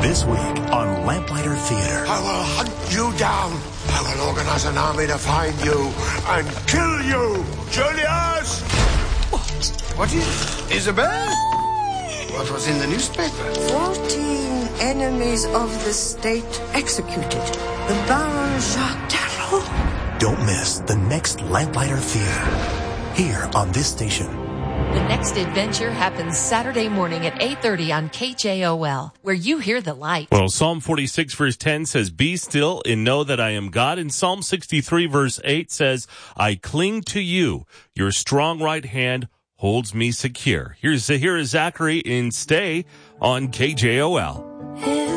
This week on Lamplighter Theater. I will hunt you down. I will organize an army to find you and kill you. Julius! What is Isabel? What was in the newspaper? 14 enemies of the state executed. The Baron Jacques Darrow. Don't miss the next Lamplighter Theater. Here on this station. The next adventure happens Saturday morning at 8:30 on KJOL, where you hear the light. Well, Psalm 46 verse 10 says, "Be still and know that I am God." And Psalm 63 verse 8 says, "I cling to you. Your strong right hand holds me secure." Here is Zachary in Stay on KJOL.